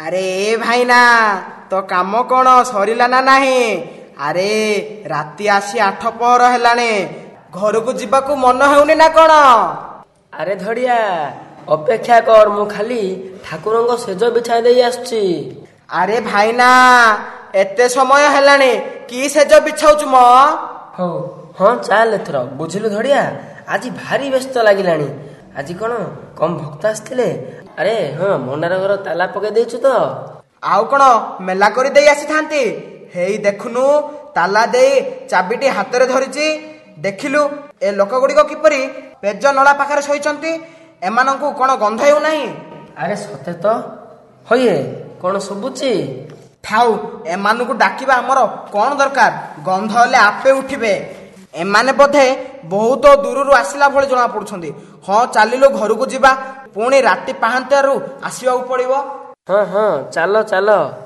ଆରେ ଭାଇନା ତ କାମ କ'ଣ ସରିଲା ନା ନାହିଁ? ଆରେ ରାତି ଆସି 8 ପହର ହେଲାଣି, ଘରକୁ ଯିବାକୁ ମନ ହେଉନି ନା କ'ଣ? ଆରେ ଧଡ଼ିଆ ଅପେକ୍ଷା କର, ମୁଁ ଖାଲି ଠାକୁରଙ୍କ ସେଜ ବିଛାଇ ଦେଇ ଆସିଛି। ଆରେ ଭାଇନା ଏତେ ସମୟ ହେଲାଣି, କି ସେଜ ବିଛାଉଛୁ ମ? ହଉ ହଁ ଚାଲ ଏଥର, ବୁଝିଲୁ ଧଡ଼ିଆ ଆଜି ଭାରି ବ୍ୟସ୍ତ ଲାଗିଲାଣି। ଆଜି କ'ଣ କମ ଭକ୍ତ ଆସିଥିଲେ? ଆରେ ହଁ ଭଣ୍ଡାର ଘର ତାଲା ପକେଇ ଦେଇଛୁ ତ? ଆଉ କ'ଣ ମେଲା କରି ଦେଇ ଆସିଥାନ୍ତି? ହେଇ ଦେଖୁନୁ ତାଲା ଦେଇ ଚାବିଟି ହାତରେ ଧରିଛି। ଦେଖିଲୁ ଏ ଲୋକ ଗୁଡ଼ିକ କିପରି ପେଜ ନଳା ପାଖରେ ଶୋଇଛନ୍ତି? ଏମାନଙ୍କୁ କ'ଣ ଗନ୍ଧ ହେଉନାହିଁ? ଆରେ ସତେ ତ, ହଇଏ କ'ଣ ଶୁଭୁଛି? ଥାଉ, ଏମାନଙ୍କୁ ଡାକିବା ଆମର କ'ଣ ଦରକାର? ଗନ୍ଧ ହେଲେ ଆପେ ଉଠିବେ। ଏମାନେ ବୋଧେ ବହୁତ ଦୂରରୁ ଆସିଲା ଭଳି ଜଣା ପଡୁଛନ୍ତି। ହଁ ଚାଲିଲୁ ଘରକୁ ଯିବା, ପୁଣି ରାତି ପାହାନ୍ତିଆରୁ ଆସିବାକୁ ପଡ଼ିବ। ହଁ ହଁ ଚାଲ ଚାଲ।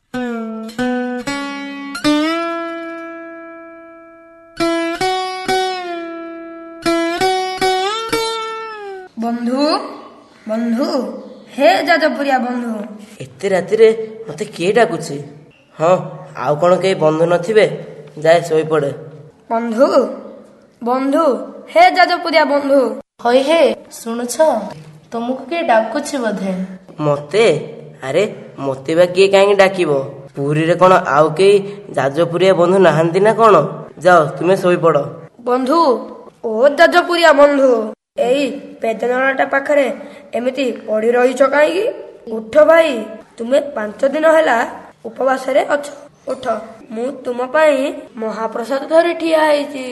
ବନ୍ଧୁ ବନ୍ଧୁ, ହେ ଯାଜପୁରିଆ ବନ୍ଧୁ। ଏତେ ରାତିରେ ମତେ କିଏ ଡାକୁଛି? ହଁ ଆଉ କ'ଣ କେହି ବନ୍ଧୁ ନଥିବେ? ଯାଏ ଶୋଇପଡ଼େ। ବନ୍ଧୁ ବନ୍ଧୁ, ହେ ଯାଜପୁରିଆ ବନ୍ଧୁ। ହଇ ହେ ଶୁଣୁଛ, ତମକୁ କିଏ ଡାକୁଛି ବୋଧେ? ମତେ? ଆରେ ମତେ ବା କିଏ କାହିଁକି ଡାକିବ? ପୁରୀରେ କ'ଣ ଆଉ କେହି ଯାଜପୁରିଆ ବନ୍ଧୁ ନାହାନ୍ତି ନା କ'ଣ? ଯାଅ ତୁମେ ଶୋଇପଡ଼। ବନ୍ଧୁ, ଓ ଯାଜପୁରିଆ ବନ୍ଧୁ, ଏଇ ପେଜନଳାଟା ପାଖରେ ଏମିତି ପଡ଼ି ରହିଛ କାହିଁକି? ଉଠ ଭାଇ, ତୁମେ 5 ଦିନ ହେଲା ଉପବାସରେ ଅଛ। ଉଠ, ମୁଁ ତୁମ ପାଇଁ ମହାପ୍ରସାଦ ଧରି ଠିଆ ହେଇଛି।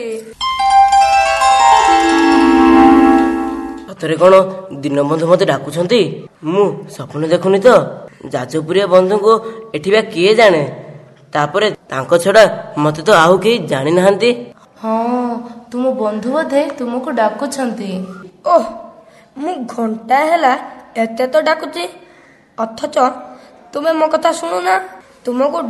ସତରେ କ'ଣ ଦୀନବନ୍ଧୁ ମତେ ଡାକୁଛନ୍ତି? ମୁଁ ସ୍ୱପ୍ନ ଦେଖୁନି ତ? ଯାଜପୁରିଆ ବନ୍ଧୁଙ୍କୁ ଏଠି ବା କିଏ ଜାଣେ? ତାପରେ ତାଙ୍କ ଛଡ଼ା ମତେ ତ ଆଉ କେହି ଜାଣି ନାହାନ୍ତି। ହଁ, ତୁମ ବନ୍ଧୁ ବୋଧେ ତୁମକୁ ଡାକୁଛନ୍ତି। ଓହ, ମୁଁ ଘଣ୍ଟା ହେଲା ଏତେ ତ ଡାକୁଛି, ଅଥଚ ତୁମେ ମୋ କଥା ଶୁଣୁନା। ତୁମକୁ